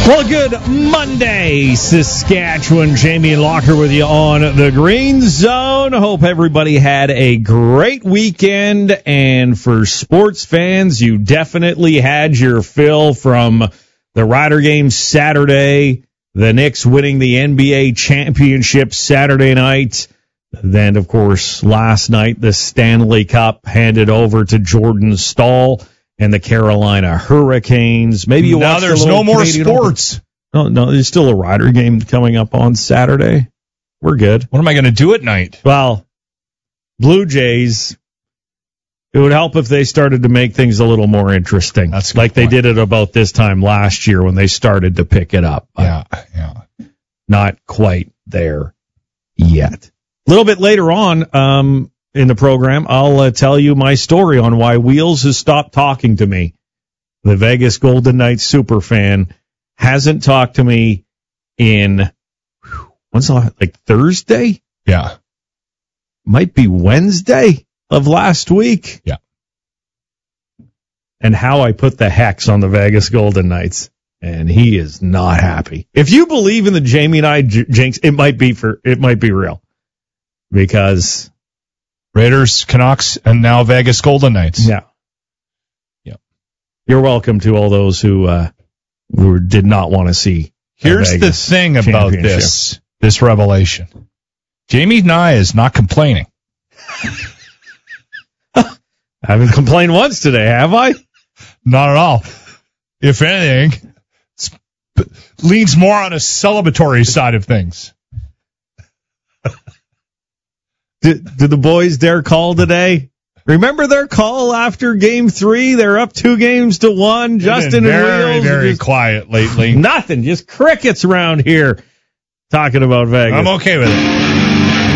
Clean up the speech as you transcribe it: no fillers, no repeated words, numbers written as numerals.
Well, good Monday, Saskatchewan. Jamie and Locker with you on the Green Zone. Hope everybody had a great weekend. And for sports fans, you definitely had your fill from the Rider game Saturday, the Knicks winning the NBA championship Saturday night. Then, of course, last night, the Stanley Cup handed over to Jordan Staal and the Carolina Hurricanes. Maybe you now there's no more sports. No, there's still a Rider game coming up on Saturday. We're good. What am I going to do at night? Well, Blue Jays, it would help if they started to make things a little more interesting. That's like they did it about this time last year when they started to pick it up. Yeah. Not quite there yet. A little bit later on, in the program, I'll tell you my story on why Wheels has stopped talking to me. The Vegas Golden Knights superfan hasn't talked to me in, when's the last, like Thursday? Yeah. Might be Wednesday of last week. Yeah. And how I put the hex on the Vegas Golden Knights. And he is not happy. If you believe in the Jamie and I jinx, it might be real. Because Raiders, Canucks, and now Vegas Golden Knights. Yeah. You're welcome to all those who did not want to see. Here's the thing about this revelation. Jamie Nye is not complaining. I haven't complained once today, have I? Not at all. If anything, leans more on a celebratory side of things. Did the boys dare call today? Remember their call after Game 3? They're up 2-1. Justin and Wheels. Very quiet lately. Nothing. Just crickets around here talking about Vegas. I'm okay with it.